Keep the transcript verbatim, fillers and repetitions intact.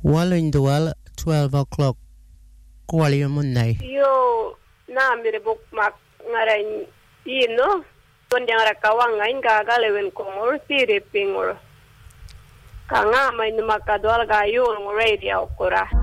Walindwal, twelve o'clock. Kuali Monday. Yo, na mi book mak ngaran ino. Ton yang rakawang ngain gagalewin kongor siripingor. Kanga may numakadwal gayon radio kura.